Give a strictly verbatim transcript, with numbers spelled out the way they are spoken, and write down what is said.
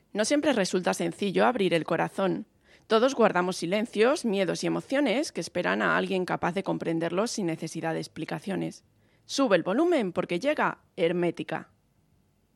No siempre resulta sencillo abrir el corazón. Todos guardamos silencios, miedos y emociones que esperan a alguien capaz de comprenderlos sin necesidad de explicaciones. Sube el volumen porque llega Hermética.